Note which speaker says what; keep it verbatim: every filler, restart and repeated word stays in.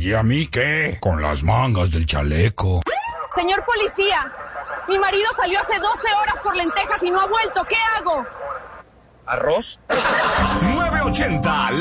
Speaker 1: ¿Y a mí qué? Con las mangas del chaleco.
Speaker 2: Señor policía, mi marido salió hace doce horas por lentejas y no ha vuelto. ¿Qué hago?
Speaker 3: ¿Arroz?
Speaker 4: nueve ochenta